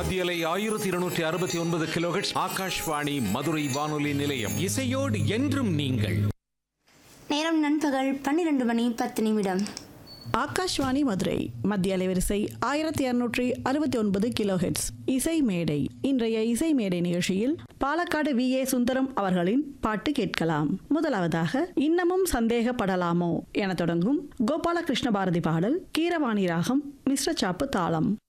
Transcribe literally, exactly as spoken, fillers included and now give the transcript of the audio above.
மத்தியலை ஆயிரத்தி இருநூற்றி அறுபத்தி ஒன்பது கிலோஹெர்ட்ஸ் ஆகாஷ்வாணி மதுரை வானொலி நிலையம். இசையோடு என்றும் நீங்கள். நேரம் நண்பகல் பன்னிரண்டு மணி பத்து நிமிடம். ஆகாஷ்வாணி மதுரை மத்திய அலைவரிசை ஆயிரத்தி இருநூற்றி அறுபத்தி ஒன்பது கிலோஹெர்ட்ஸ் இசை மேடை. இன்றைய இசை மேடை நிகழ்ச்சியில் பாலக்காடு வி ஏ சுந்தரம் அவர்களின் பாட்டு கேட்கலாம். முதலாவதாக இன்னமும் சந்தேகப்படலாமோ என தொடங்கும் கோபாலகிருஷ்ண பாரதி பாடல். கீரவாணி ராகம், மிஸ்ர சாப்பு தாளம்.